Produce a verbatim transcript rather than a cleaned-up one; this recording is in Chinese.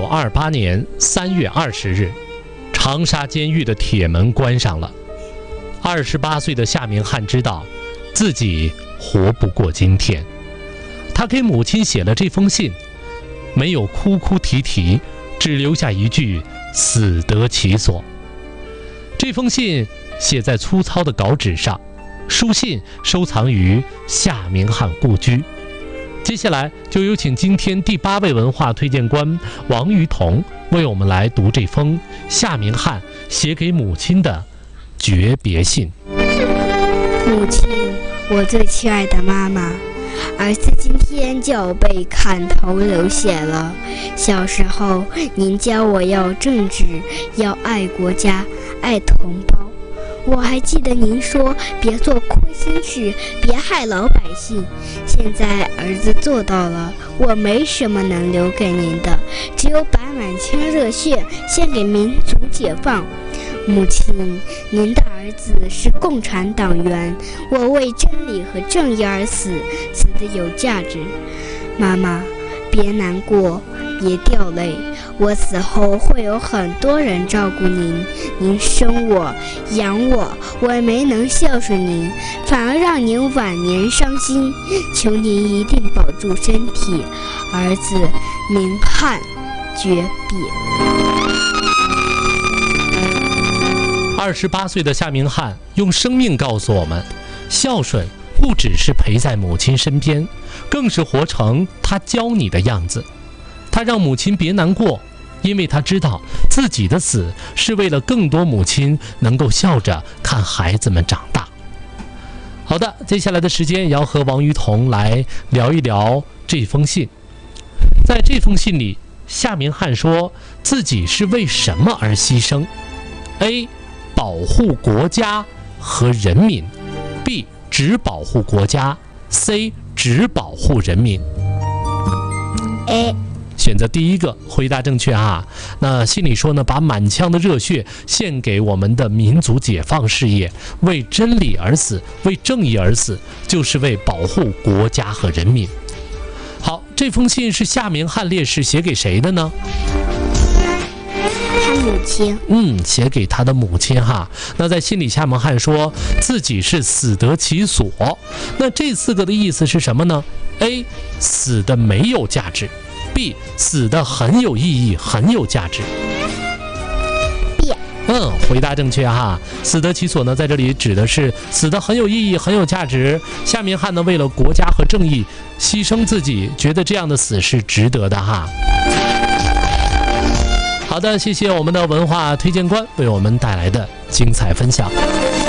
二八年三月二十日，长沙监狱的铁门关上了。二十八岁的夏明翰知道自己活不过今天，他给母亲写了这封信，没有哭哭啼啼，只留下一句死得其所。这封信写在粗糙的稿纸上，书信收藏于夏明翰故居。接下来就有请今天第八位文化推荐官王于彤为我们来读这封夏明翰写给母亲的诀别信。 母亲，我最亲爱的妈妈，儿子今天就要被砍头流血了。小时候您教我要正直，要爱国家，爱同胞。我还记得您说别做亏心事，别害老百姓。现在儿子做到了，我没什么能留给您的，只有把满腔热血献给民族解放。母亲，您的儿子是共产党员，我为真理和正义而死，死得有价值。妈妈，别难过，别掉泪，我死后会有很多人照顾您。您生我养我，我没能孝顺您，反而让您晚年伤心，求您一定保住身体。儿子明翰诀别。 二十八岁的夏明翰用生命告诉我们，孝顺不只是陪在母亲身边，更是活成他教你的样子。他让母亲别难过，因为他知道自己的死是为了更多母亲能够笑着看孩子们长大。好的，接下来的时间也要和王于彤来聊一聊这封信。在这封信里，夏明翰说自己是为什么而牺牲。 A. 保护国家和人民， B. 只保护国家， C. 只保护人民。 A. 选择第一个，回答正确啊。那信里说呢，把满腔的热血献给我们的民族解放事业，为真理而死，为正义而死，就是为保护国家和人民。好，这封信是夏明翰烈士写给谁的呢？ 他母亲。 嗯，写给他的母亲哈。那在信里，夏明翰说自己是死得其所。那这四个的意思是什么呢？ A. 死的没有价值， B. 死的很有意义，很有价值。 B. 嗯，回答正确哈。死得其所呢，在这里指的是死的很有意义，很有价值。夏明翰呢，为了国家和正义牺牲自己，觉得这样的死是值得的哈。好的，谢谢我们的文化推荐官为我们带来的精彩分享。